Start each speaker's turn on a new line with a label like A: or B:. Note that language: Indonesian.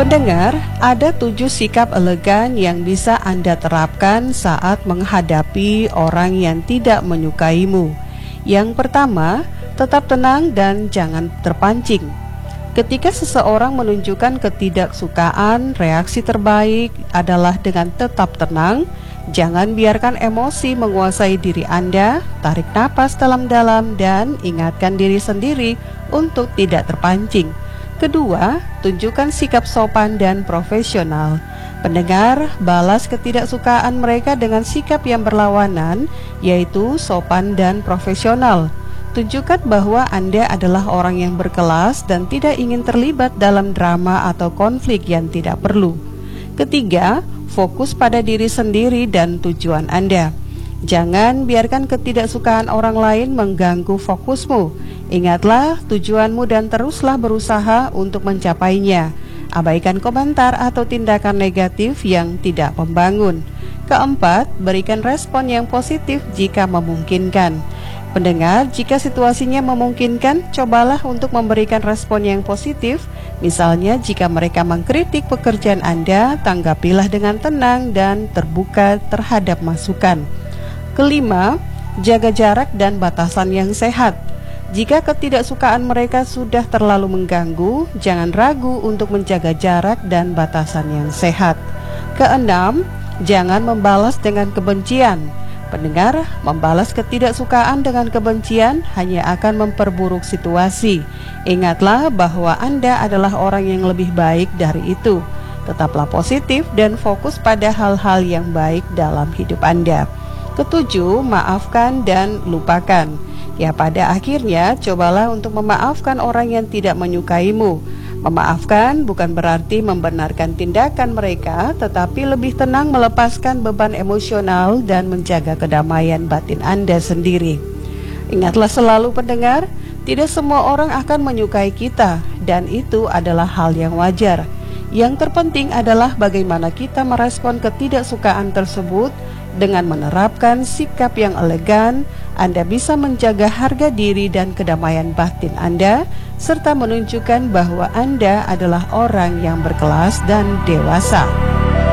A: Pendengar, ada 7 sikap elegan yang bisa Anda terapkan saat menghadapi orang yang tidak menyukaimu. Yang pertama, tetap tenang dan jangan terpancing. Ketika seseorang menunjukkan ketidaksukaan, reaksi terbaik adalah dengan tetap tenang. Jangan biarkan emosi menguasai diri Anda. Tarik napas dalam-dalam dan ingatkan diri sendiri untuk tidak terpancing. Kedua, tunjukkan sikap sopan dan profesional. Pendengar, balas ketidaksukaan mereka dengan sikap yang berlawanan, yaitu sopan dan profesional. Tunjukkan bahwa Anda adalah orang yang berkelas dan tidak ingin terlibat dalam drama atau konflik yang tidak perlu. Ketiga, fokus pada diri sendiri dan tujuan Anda. Jangan biarkan ketidaksukaan orang lain mengganggu fokusmu. Ingatlah tujuanmu dan teruslah berusaha untuk mencapainya. Abaikan komentar atau tindakan negatif yang tidak membangun. Keempat, berikan respon yang positif jika memungkinkan. Pendengar, jika situasinya memungkinkan, cobalah untuk memberikan respon yang positif. Misalnya, jika mereka mengkritik pekerjaan Anda, tanggapilah dengan tenang dan terbuka terhadap masukan. Kelima, jaga jarak dan batasan yang sehat. Jika ketidaksukaan mereka sudah terlalu mengganggu, jangan ragu untuk menjaga jarak dan batasan yang sehat. Keenam, jangan membalas dengan kebencian. Pendengar, membalas ketidaksukaan dengan kebencian hanya akan memperburuk situasi. Ingatlah bahwa Anda adalah orang yang lebih baik dari itu. Tetaplah positif dan fokus pada hal-hal yang baik dalam hidup Anda. Ketujuh, maafkan dan lupakan. Ya, pada akhirnya cobalah untuk memaafkan orang yang tidak menyukaimu. Memaafkan bukan berarti membenarkan tindakan mereka, tetapi lebih tenang melepaskan beban emosional dan menjaga kedamaian batin Anda sendiri. Ingatlah selalu pendengar, tidak semua orang akan menyukai kita, dan itu adalah hal yang wajar. Yang terpenting adalah bagaimana kita merespon ketidaksukaan tersebut. Dengan menerapkan sikap yang elegan, Anda bisa menjaga harga diri dan kedamaian batin Anda, serta menunjukkan bahwa Anda adalah orang yang berkelas dan dewasa.